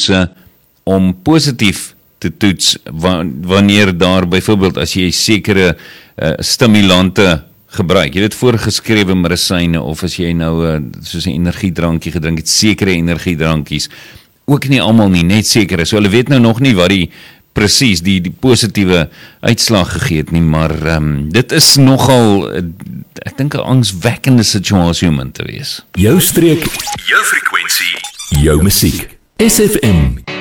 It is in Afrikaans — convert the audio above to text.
toetse om positief te toets wanneer daar byvoorbeeld as jy sekere stimulante gebruik. Jy het voorgeskrewe medisyne of as jy nou soos 'n energiedrankie gedrink het, sekere energiedrankies, ook nie almal nie, net sekere. So hulle weet nou nog nie wat presies die positiewe uitslag gegee het nie, maar dit is nogal, ek dink 'n angswekkende situasie om in te wees. Jou streek, jou frekwensie, jou musiek. SFM